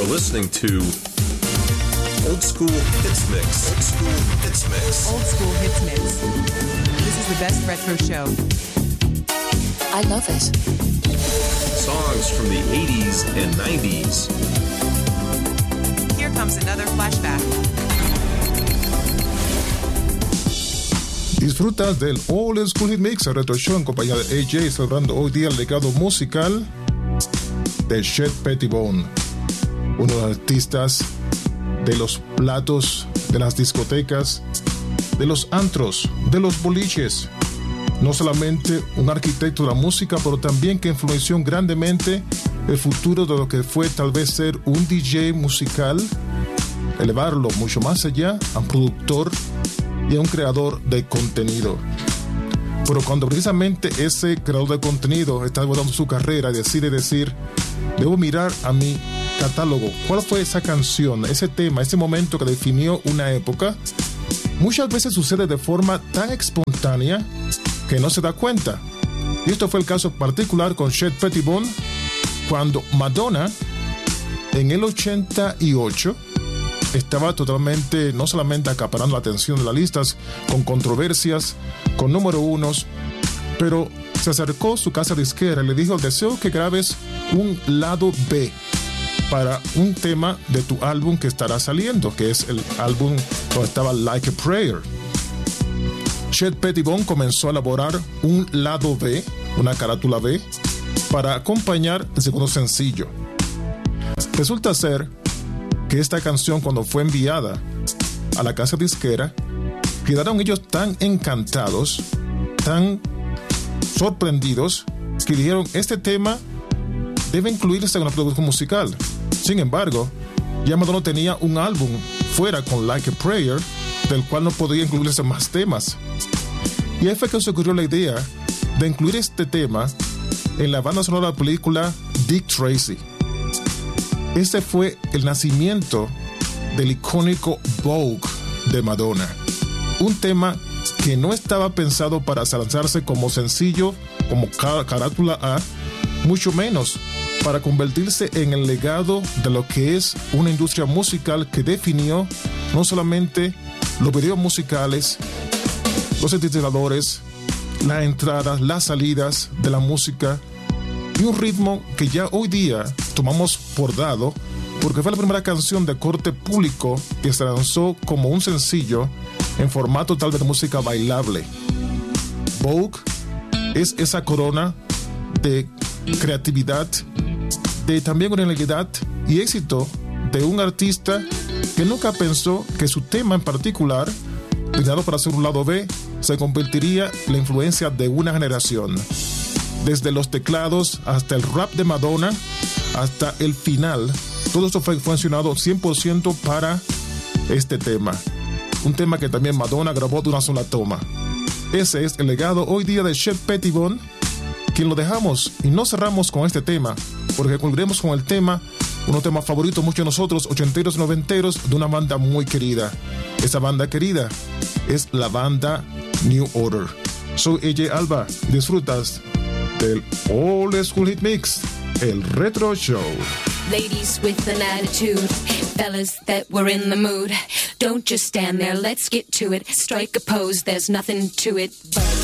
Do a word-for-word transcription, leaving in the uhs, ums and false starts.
listening to Old School Hits Mix. Old School Hits Mix. Old School Hits Mix. This is the best retro show. I love it. Songs from the eighties and nineties. Here comes another flashback. Disfrutas del Old School Hit Mix, el retro show en compañía de A J, celebrando hoy día el legado musical de Chet Pettibone, uno de los artistas de los platos, de las discotecas, de los antros, de los boliches. No solamente un arquitecto de la música, pero también que influenció grandemente el futuro de lo que fue tal vez ser un D J musical, elevarlo mucho más allá a un productor y a un creador de contenido. Pero cuando precisamente ese creador de contenido está abordando su carrera y decide decir, debo mirar a mi catálogo, ¿cuál fue esa canción, ese tema, ese momento que definió una época? Muchas veces sucede de forma tan espontánea que no se da cuenta. Y esto fue el caso particular con Chet Pettibone, cuando Madonna, en el ochenta y ocho, estaba totalmente, no solamente acaparando la atención de las listas, con controversias, con número unos, pero se acercó a su casa disquera y le dijo, deseo que grabes un lado B para un tema de tu álbum que estará saliendo, que es el álbum donde estaba Like a Prayer. Chet Pettibone comenzó a elaborar un lado B, una carátula B, para acompañar el segundo sencillo. Resulta ser que esta canción, cuando fue enviada a la casa disquera, quedaron ellos tan encantados, tan sorprendidos, que dijeron, este tema debe incluirse en la producción musical. Sin embargo, ya Madonna tenía un álbum fuera con Like a Prayer, del cual no podía incluirse más temas. Y ahí fue que se ocurrió la idea de incluir este tema en la banda sonora de la película Dick Tracy. Este fue el nacimiento del icónico Vogue de Madonna. Un tema que no estaba pensado para lanzarse como sencillo, como carátula A, mucho menos para convertirse en el legado de lo que es una industria musical que definió no solamente los videos musicales, los sintetizadores, las entradas, las salidas de la música y un ritmo que ya hoy día tomamos por dado porque fue la primera canción de corte público que se lanzó como un sencillo en formato tal de música bailable. Vogue es esa corona de creatividad, de también originalidad y éxito de un artista que nunca pensó que su tema en particular, diseñado para hacer un lado B, se convertiría en la influencia de una generación. Desde los teclados hasta el rap de Madonna, hasta el final, todo esto fue funcionado cien por ciento para este tema. Un tema que también Madonna grabó de una sola toma. Ese es el legado hoy día de Chet Pettibone, quien lo dejamos y no cerramos con este tema, porque concluiremos con el tema, uno tema favorito muchos de nosotros, ochenteros y noventeros, de una banda muy querida. Esa banda querida es la banda New Order. Soy A J Alba y disfrutas del Old School Hit Mix, el Retro Show. Ladies with an attitude, fellas that were in the mood. Don't just stand there, let's get to it. Strike a pose, there's nothing to it but